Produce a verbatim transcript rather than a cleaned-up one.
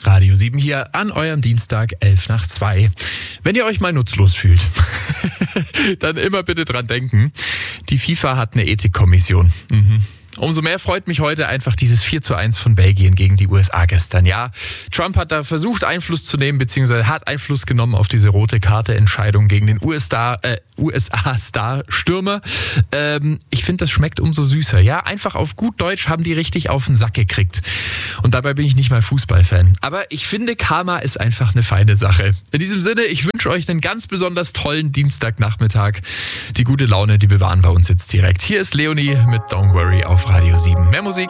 Radio sieben hier an eurem Dienstag elf nach zwei. Wenn ihr euch mal nutzlos fühlt, dann immer bitte dran denken, die FIFA hat eine Ethikkommission. Mhm. Umso mehr freut mich heute einfach dieses vier zu eins von Belgien gegen die U S A gestern. Ja, Trump hat da versucht, Einfluss zu nehmen, beziehungsweise hat Einfluss genommen auf diese rote Karte-Entscheidung gegen den U S A-Star-Stürmer. Ähm, ich finde, das schmeckt umso süßer. Ja, einfach auf gut Deutsch haben die richtig auf den Sack gekriegt. Und dabei bin ich nicht mal Fußballfan. Aber ich finde, Karma ist einfach eine feine Sache. In diesem Sinne, ich wünsche euch einen ganz besonders tollen Dienstagnachmittag. Die gute Laune, die bewahren wir uns jetzt direkt. Hier ist Leonie mit Don't Worry auf Radio sieben. Mehr Musik